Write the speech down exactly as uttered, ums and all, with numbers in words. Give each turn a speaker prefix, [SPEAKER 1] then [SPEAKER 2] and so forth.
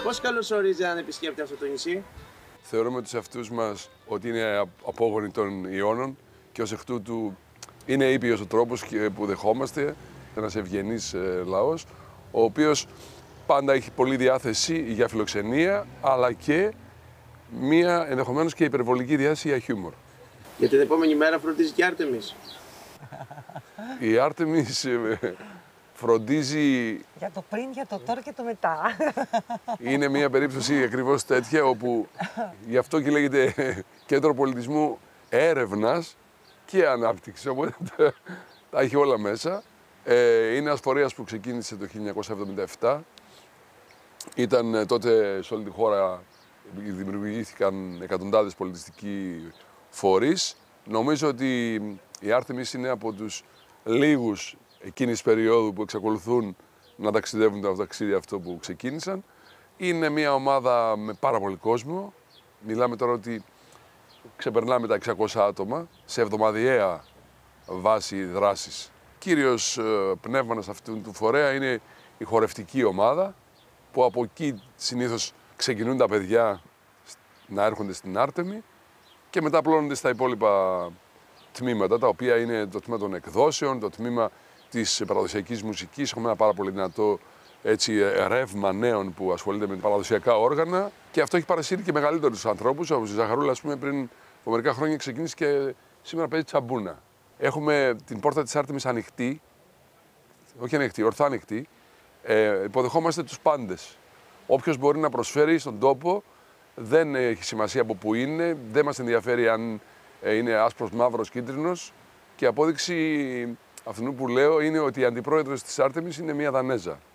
[SPEAKER 1] Πώς καλωσορίζει έναν επισκέπτη αυτό το νησί?
[SPEAKER 2] Θεωρούμε τους εαυτούς μας ότι είναι απόγονοι των Ιώνων και ως εκ τούτου είναι ήπιος ο τρόπος που δεχόμαστε, ένας ευγενής λαός, ο οποίος πάντα έχει πολλή διάθεση για φιλοξενία, αλλά και μία ενδεχομένως και υπερβολική διάθεση για χιούμορ.
[SPEAKER 1] Για την επόμενη μέρα φροντίζει και η Άρτεμις.
[SPEAKER 2] Η Άρτεμις φροντίζει...
[SPEAKER 3] Για το πριν, για το τώρα και το μετά.
[SPEAKER 2] Είναι μια περίπτωση ακριβώς τέτοια, όπου γι' αυτό και λέγεται Κέντρο Πολιτισμού Έρευνας και Ανάπτυξης, οπότε τα έχει όλα μέσα. Ε, είναι ένας φορέας που ξεκίνησε το χίλια εννιακόσια εβδομήντα επτά. Ήταν τότε σε όλη τη χώρα, δημιουργήθηκαν εκατοντάδες πολιτιστικοί φορείς. Νομίζω ότι η Άρτεμις είναι από τους λίγους εκείνης της περίοδου που εξακολουθούν να ταξιδεύουν τα ταξίδια αυτό που ξεκίνησαν. Είναι μια ομάδα με πάρα πολύ κόσμο. Μιλάμε τώρα ότι ξεπερνάμε τα εξακόσια άτομα σε εβδομαδιαία βάση δράσης. Κύριος πνεύμανας αυτού του φορέα είναι η χορευτική ομάδα, που από εκεί συνήθως ξεκινούν τα παιδιά να έρχονται στην Άρτεμη και μετά απλώνονται στα υπόλοιπα τμήματα, τα οποία είναι το τμήμα των εκδόσεων, το τμήμα της παραδοσιακής μουσικής. Έχουμε ένα πάρα πολύ δυνατό έτσι, ρεύμα νέων που ασχολείται με παραδοσιακά όργανα και αυτό έχει παρασύρει και μεγαλύτερους ανθρώπους, όπως η Ζαχαρούλα, ας πούμε, πριν από μερικά χρόνια ξεκίνησε και σήμερα παίζει τσαμπούνα. Έχουμε την πόρτα της Άρτεμις ανοιχτή, όχι ανοιχτή, ορθά ανοιχτή. Ε, υποδεχόμαστε τους πάντες. Όποιος μπορεί να προσφέρει στον τόπο, δεν έχει σημασία από πού είναι, δεν μας ενδιαφέρει αν είναι άσπρος, μαύρος, κίτρινος. Και η απόδειξη αυτού που λέω είναι ότι η αντιπρόεδρος της Άρτεμις είναι μια Δανέζα.